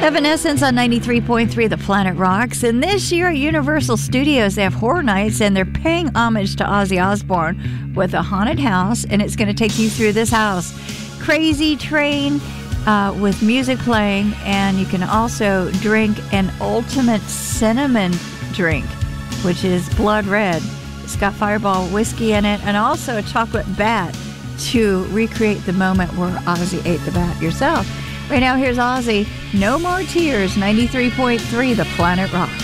Evanescence on 93.3 The Planet Rocks. And this year at Universal Studios, they have Horror Nights, and they're paying homage to Ozzy Osbourne with a haunted house, and it's going to take you through this house. Crazy train with music playing, and you can also drink an ultimate cinnamon drink, which is blood red. It's got Fireball whiskey in it, and also a chocolate bat to recreate the moment where Ozzy ate the bat yourself. Right now, here's Ozzy. No More Tears, 93.3 The Planet Rocks.